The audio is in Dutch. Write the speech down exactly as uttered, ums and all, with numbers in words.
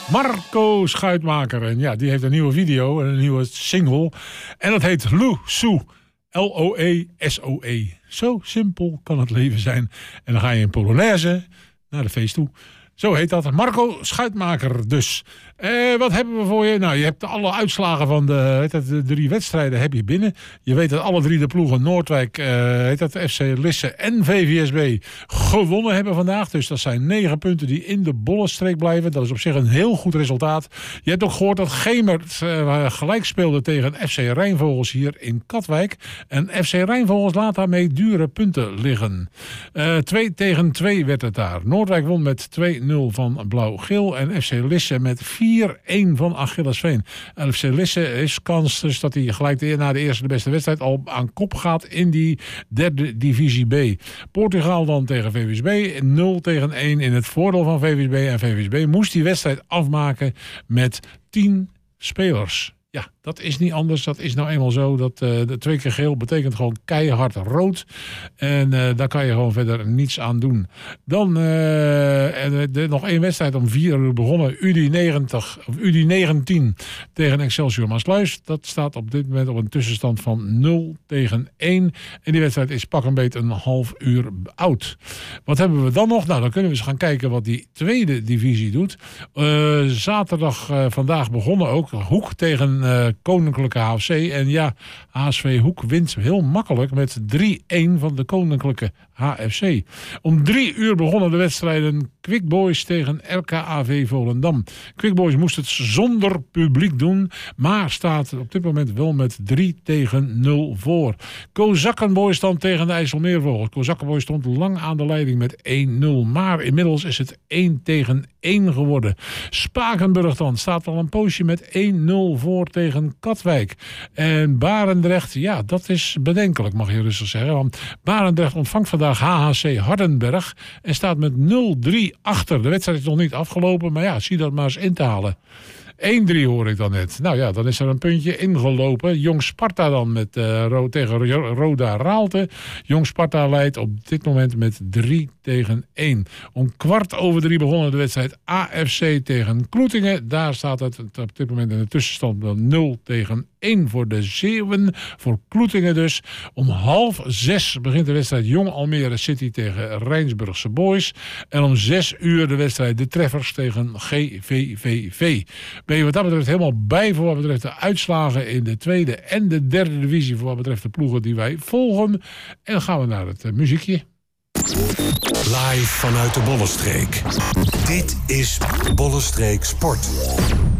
Marco Schuitmaker. En ja, die heeft een nieuwe video en een nieuwe single. En dat heet Loesoe. L O E S O E. Zo simpel kan het leven zijn. En dan ga je in Polonaise naar de feest toe. Zo heet dat. Marco Schuitmaker dus. Eh, wat hebben we voor je? Nou, je hebt alle uitslagen van de, heet dat, de drie wedstrijden heb je binnen. Je weet dat alle drie de ploegen Noordwijk, eh, heet dat, F C Lisse en V V S B gewonnen hebben vandaag. Dus dat zijn negen punten die in de bollenstreek blijven. Dat is op zich een heel goed resultaat. Je hebt ook gehoord dat Gemert uh, gelijk speelde tegen F C Rijnvogels hier in Katwijk. En F C Rijnvogels laat daarmee dure punten liggen. Uh, twee tegen twee werd het daar. Noordwijk won met twee nul van Blauw-Geel en F C Lisse met vier een van Achillesveen. En F C Lisse is kans dus dat hij gelijk de, na de eerste de beste wedstrijd al aan kop gaat in die derde divisie B. Portugal dan tegen V V S B. nul tegen één in het voordeel van V V S B. En V V S B moest die wedstrijd afmaken met tien spelers. Ja, dat is niet anders. Dat is nou eenmaal zo. Dat uh, de twee keer geel betekent gewoon keihard rood. En uh, daar kan je gewoon verder niets aan doen. Dan uh, en, de, nog één wedstrijd om vier uur begonnen. U D negentig, of U D negentien tegen Excelsior Maasluis. Dat staat op dit moment op een tussenstand van nul tegen één. En die wedstrijd is pak een beet een half uur oud. Wat hebben we dan nog? Nou, dan kunnen we eens gaan kijken wat die tweede divisie doet. Uh, zaterdag uh, vandaag begonnen ook. Hoek tegen Uh, Koninklijke H F C. En ja, H S V Hoek wint heel makkelijk met drie een van de Koninklijke H F C. Om drie uur begonnen de wedstrijden Quick Boys tegen R K A V Volendam. Quick Boys moest het zonder publiek doen, maar staat op dit moment wel met drie tegen nul voor. Kozakkenboys dan tegen de IJsselmeervogels. Kozakkenboys stond lang aan de leiding met één nul, maar inmiddels is het één tegen één geworden. Spakenburg dan staat al een poosje met één nul voor tegen Katwijk. En Barendrecht, ja, dat is bedenkelijk, mag je rustig zeggen. Want Barendrecht ontvangt vandaag H H C Hardenberg en staat met nul drie achter. De wedstrijd is nog niet afgelopen, maar ja, zie dat maar eens in te halen. één drie hoor ik dan net. Nou ja, dan is er een puntje ingelopen. Jong Sparta dan met, uh, ro- tegen Roda Raalte. Jong Sparta leidt op dit moment met drie tegen één. Om kwart over drie begonnen de wedstrijd A F C tegen Kloetingen. Daar staat het op dit moment in de tussenstand van nul tegen één voor de Zeeuwen. Voor Kloetingen dus. Om half zes begint de wedstrijd Jong Almere City tegen Rijnsburgse Boys. En om zes uur de wedstrijd De Treffers tegen G V V V. Ben je wat dat betreft helemaal bij voor wat betreft de uitslagen in de tweede en de derde divisie voor wat betreft de ploegen die wij volgen. En dan gaan we naar het uh, muziekje. Live vanuit de Bollenstreek. Dit is Bollenstreek Sport.